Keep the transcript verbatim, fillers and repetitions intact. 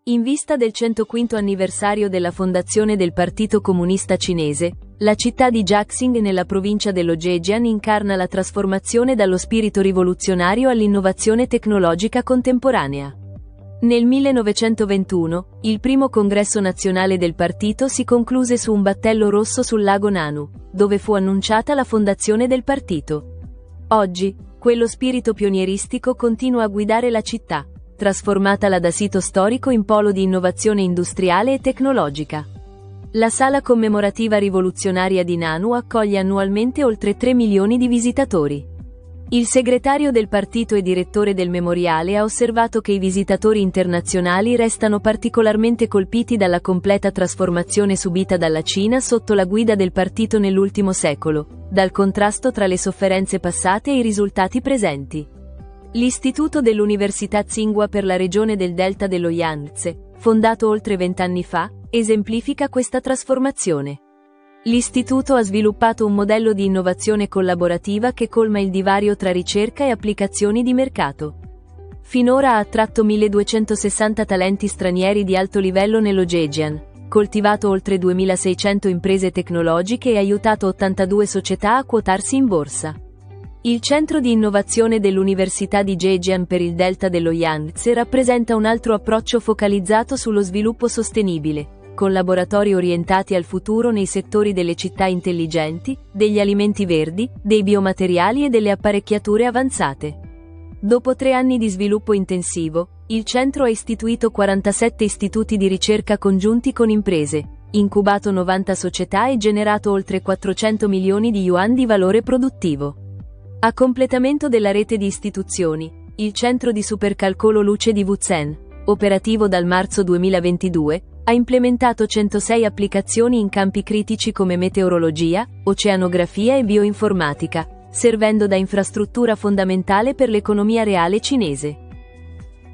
In vista del centoquinto anniversario della fondazione del Partito Comunista Cinese, la città di Jiaxing nella provincia dello Zhejiang incarna la trasformazione dallo spirito rivoluzionario all'innovazione tecnologica contemporanea. Nel millenovecentoventuno, il primo congresso nazionale del partito si concluse su un battello rosso sul lago Nanu, dove fu annunciata la fondazione del partito. Oggi, quello spirito pionieristico continua a guidare la città, trasformatala da sito storico in polo di innovazione industriale e tecnologica. La sala commemorativa rivoluzionaria di Nanu accoglie annualmente oltre tre milioni di visitatori. Il segretario del partito e direttore del memoriale ha osservato che i visitatori internazionali restano particolarmente colpiti dalla completa trasformazione subita dalla Cina sotto la guida del partito nell'ultimo secolo, dal contrasto tra le sofferenze passate e i risultati presenti. L'Istituto dell'Università Tsinghua per la regione del Delta dello Yangtze, fondato oltre vent'anni fa, esemplifica questa trasformazione. L'istituto ha sviluppato un modello di innovazione collaborativa che colma il divario tra ricerca e applicazioni di mercato. Finora ha attratto milleduecentosessanta talenti stranieri di alto livello nello Zhejiang, coltivato oltre duemilaseicento imprese tecnologiche e aiutato ottantadue società a quotarsi in borsa. Il centro di innovazione dell'Università di Zhejiang per il Delta dello Yangtze rappresenta un altro approccio focalizzato sullo sviluppo sostenibile, con laboratori orientati al futuro nei settori delle città intelligenti, degli alimenti verdi, dei biomateriali e delle apparecchiature avanzate. Dopo tre anni di sviluppo intensivo, il centro ha istituito quarantasette istituti di ricerca congiunti con imprese, incubato novanta società e generato oltre quattrocento milioni di yuan di valore produttivo. A completamento della rete di istituzioni, il centro di supercalcolo luce di Wuzhen, operativo dal marzo duemilaventidue, ha implementato centosei applicazioni in campi critici come meteorologia, oceanografia e bioinformatica, servendo da infrastruttura fondamentale per l'economia reale cinese.